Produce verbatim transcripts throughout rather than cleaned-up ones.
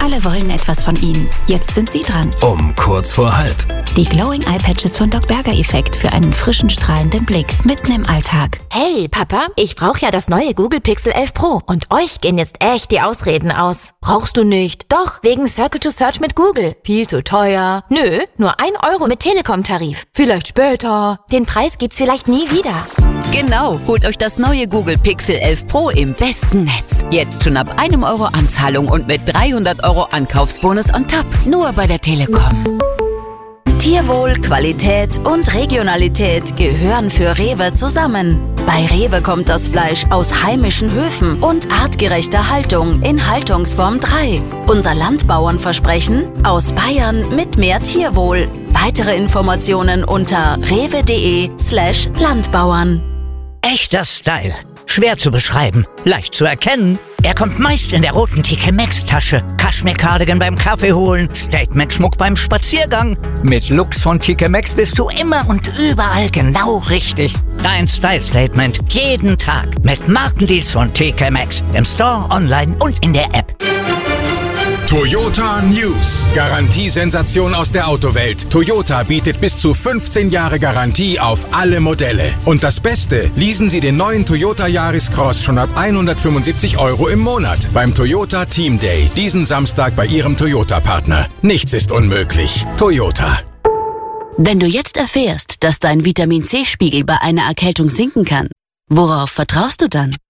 Alle wollen etwas von ihnen. Jetzt sind sie dran. Um kurz vor halb. Die Glowing Eye Patches von Doc Berger Effekt für einen frischen, strahlenden Blick mitten im Alltag. Hey, Papa, ich brauche ja das neue Google Pixel elf Pro. Und euch gehen jetzt echt die Ausreden aus. Brauchst du nicht? Doch, wegen Circle to Search mit Google. Viel zu teuer. Nö, nur ein Euro mit Telekom-Tarif. Vielleicht später. Den Preis gibt's vielleicht nie wieder. Genau, holt euch das neue Google Pixel elf Pro im besten Netz. Jetzt schon ab einem Euro Anzahlung und mit dreihundert Euro Ankaufsbonus on top. Nur bei der Telekom. Tierwohl, Qualität und Regionalität gehören für Rewe zusammen. Bei Rewe kommt das Fleisch aus heimischen Höfen und artgerechter Haltung in Haltungsform drei. Unser Landbauernversprechen aus Bayern mit mehr Tierwohl. Weitere Informationen unter rewe.de slash Landbauern. Echter Style. Schwer zu beschreiben, leicht zu erkennen. Er kommt meist in der roten T K Maxx Tasche. Kaschmir-Cardigan beim Kaffee holen, Statement-Schmuck beim Spaziergang. Mit Looks von T K Maxx bist du immer und überall genau richtig. Dein Style-Statement jeden Tag mit Markendeals von T K Maxx im Store, online und in der App. Toyota News. Garantiesensation aus der Autowelt. Toyota bietet bis zu fünfzehn Jahre Garantie auf alle Modelle. Und das Beste, leasen Sie den neuen Toyota Yaris Cross schon ab hundertfünfundsiebzig Euro im Monat beim Toyota Team Day. Diesen Samstag bei Ihrem Toyota-Partner. Nichts ist unmöglich. Toyota. Wenn du jetzt erfährst, dass dein Vitamin-C-Spiegel bei einer Erkältung sinken kann, worauf vertraust du dann?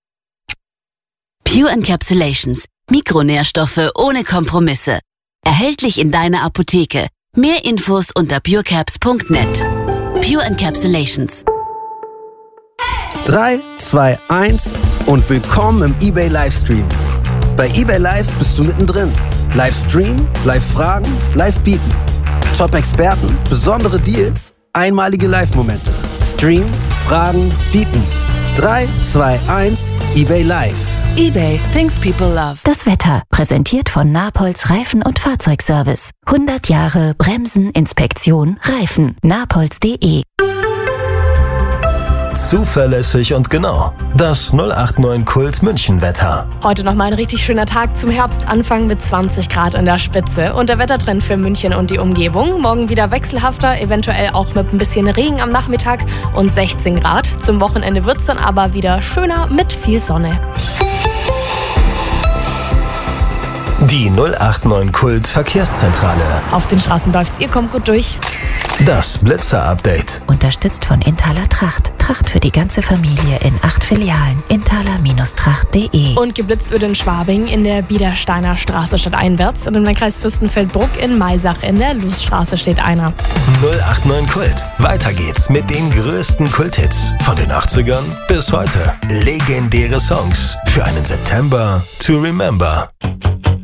Pure Encapsulations. Mikronährstoffe ohne Kompromisse. Erhältlich in deiner Apotheke. Mehr Infos unter purecaps punkt net. Pure Encapsulations. drei, zwei, eins und willkommen im eBay Livestream. Bei eBay Live bist du mittendrin. Livestream, Live-Fragen, Live-Bieten. Top-Experten, besondere Deals, einmalige Live-Momente. Stream, Fragen, Bieten. drei, zwei, eins, eBay Live. eBay, things people love. Das Wetter, präsentiert von Napolz Reifen- und Fahrzeugservice. hundert Jahre Bremsen, Inspektion, Reifen. napolz punkt de. Zuverlässig und genau. Das null acht neun Kult München Wetter. Heute nochmal ein richtig schöner Tag zum Herbstanfang mit zwanzig Grad in der Spitze. Und der Wettertrend für München und die Umgebung. Morgen wieder wechselhafter, eventuell auch mit ein bisschen Regen am Nachmittag und sechzehn Grad. Zum Wochenende wird es dann aber wieder schöner mit viel Sonne. Die null acht neun Kult Verkehrszentrale. Auf den Straßen läuft's, ihr kommt gut durch. Das Blitzer-Update. Unterstützt von Inthaler Tracht. Tracht für die ganze Familie in acht Filialen. inthaler Tracht punkt de. Und geblitzt wird in Schwabing in der Biedersteiner Straße stadteinwärts. Und im Landkreis Fürstenfeldbruck in Maisach in der Luststraße steht einer. null acht neun Kult. Weiter geht's mit den größten Kulthits. Von den achtzigern bis heute. Legendäre Songs für einen September to remember.